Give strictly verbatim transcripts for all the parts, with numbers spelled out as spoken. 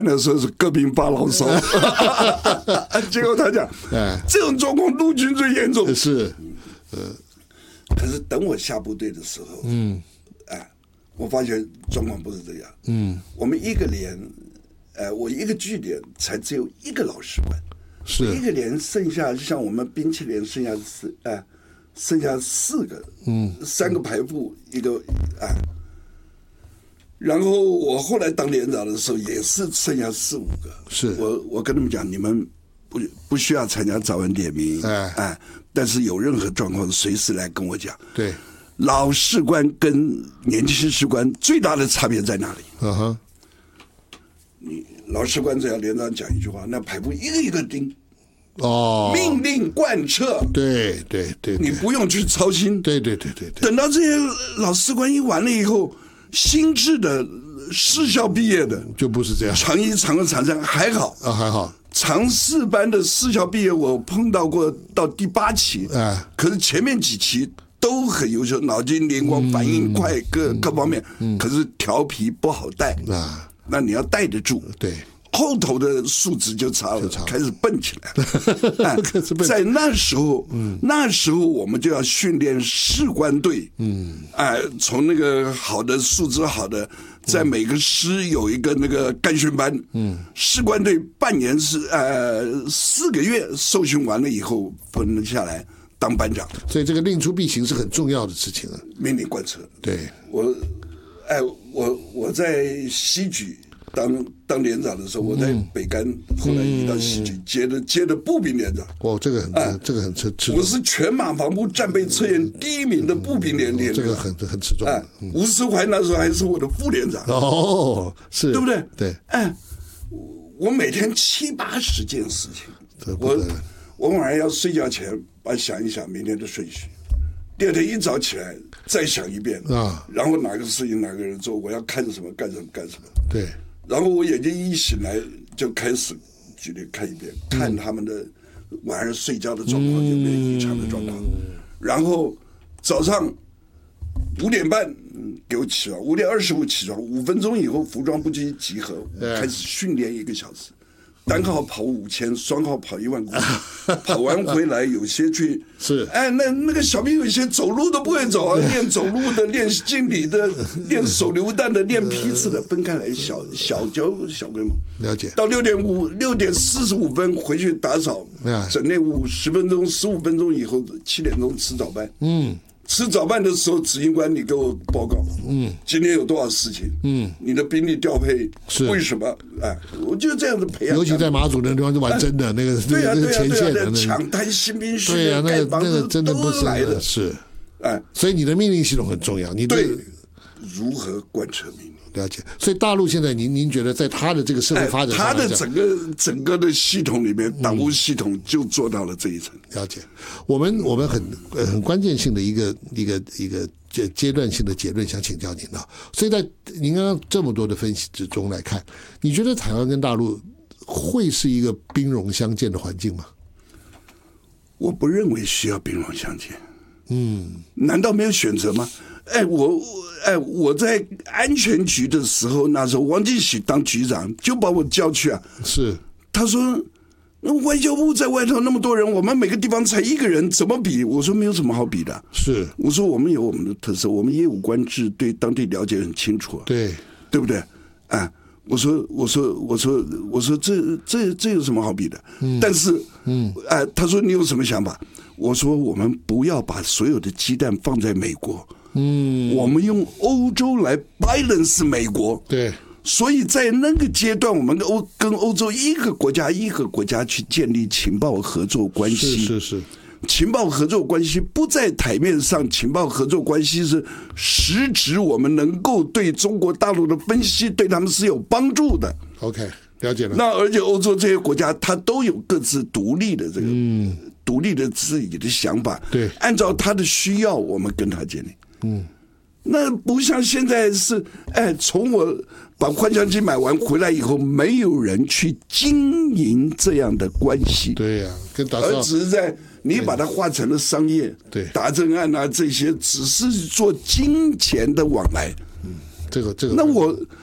那时候是各兵发牢骚，结果他讲，哎，这种状况陆军最严重。 是，呃， 可是等我下部队的时候，嗯，哎，我发现状况不是这样。嗯，我们一个连，哎，我一个据点才只有一个老士官， 是一个连，剩下像我们兵器连剩下四，哎，剩下四个，嗯，三个排副，一个，哎。然后我后来当连长的时候，也是剩下四五个。 是我我跟他们讲，你们不不需要参加早晚点名，哎哎，但是有任何状况，随时来跟我讲。 对， 老士官跟年轻士官最大的差别在哪里？ 嗯哼， 你老士官只要连长讲一句话，那排部一个一个盯。 哦， 命令贯彻， 对对对， 你不用去操心。 对对对对对， 等到这些老士官一完了以后。新制的士校毕业的就不是这样， 常一、常二、常三还好啊，还好。 常四班的士校毕业，我碰到过到第八期，哎，可是前面几期都很优秀，脑筋灵光，反应快，嗯、各各方面，嗯、可是调皮不好带啊，那你要带得住， 对。 后头的素质就差了，开始笨起来了。哎、在那时候，嗯、那时候我们就要训练士官队，嗯，哎，从那个好的素质好的，在每个师有一个那个干训班，嗯，士官队半年是呃四个月受训完了以后分下来当班长。 所以这个令出必行是很重要的事情啊， 命令贯彻。 对， 我，哎，我我在西举。当当连长的时候，我在北干，嗯、后来移到西局，接的接的步兵连长。 哦，这个很，啊、这个很吃吃重。 我是全马防部战备测验第一名的步兵连连长， 这个很很吃重。 哎，嗯、吴思怀那时候还是我的副连长。 哦，是， 对不对？ 对。 哎，我每天七八十件事情，我我晚上要睡觉前把想一想明天的顺序，第二天一早起来再想一遍啊，然后哪个事情哪个人做，我要看什么干什么干什么。 对。 然后我眼睛一醒来就开始举例看一遍，嗯、看他们的晚上睡觉的状况有没有异常的状况。嗯、然后早上五点半给我起床，五点二十五起床，五分钟以后服装部集集合，开始训练一个小时。单号跑五千，双号跑一万公里，跑完回来有些去是， 哎，那那个小兵有些走路都不会走啊，练走路的，练敬礼的，练手榴弹的，练批次的，分开来小小教小规模。 了解。 到六点五六点四十五分回去打扫，整练五十分钟，十五分钟以后七点钟吃早班。嗯。吃早饭的时候，执行官你给我报告，嗯，今天有多少事情，嗯，你的兵力调配是为什么？哎，我就这样子培养。 尤其在马祖那地方就玩真的，那个对呀对呀对呀，抢滩新兵训练， 对呀，那个那个真的不是来的， 是， 哎， 所以你的命令系统很重要，你对如何贯彻命令。 了解，所以大陆现在您您觉得在他的这个社会发展上， 他的整个整个的系统里面，党务系统就做到了这一层。 了解，我们我们很很关键性的一个一个一个阶阶段性的结论，想请教您啊。所以在您刚刚这么多的分析之中来看，你觉得台湾跟大陆会是一个兵戎相见的环境吗？ 我不认为需要兵戎相见。嗯，难道没有选择吗？哎，我哎，我在安全局的时候，那时候王进喜当局长，就把我叫去啊。 是， 他说，那外交部在外头那么多人，我们每个地方才一个人，怎么比？我说没有什么好比的。 是， 我说我们有我们的特色，我们业务官制对当地了解很清楚、啊， 对， 对不对？啊，我说，我说，我说，我说这这这有什么好比的？嗯、但是，嗯，哎、啊，他说你有什么想法？我说我们不要把所有的鸡蛋放在美国。嗯，我们用欧洲来 balance 美国， 对， 所以在那个阶段，我们跟欧跟欧洲一个国家一个国家去建立情报合作关系， 是是是， 情报合作关系不在台面上，情报合作关系是实质我们能够对中国大陆的分析，对他们是有帮助的。 OK， 了解了。 那而且欧洲这些国家，它都有各自独立的这个，嗯，独立的自己的想法， 对， 按照他的需要，我们跟他建立。嗯，那不像现在是，哎，从我把换枪机买完回来以后，没有人去经营这样的关系。 对呀、啊，跟打而只是在你把它化成了商业， 对， 打针案啊这些，只是做金钱的往来。 嗯，这个这个， 那我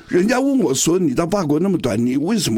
人家问我说：“你到法国那么短，你为什么？”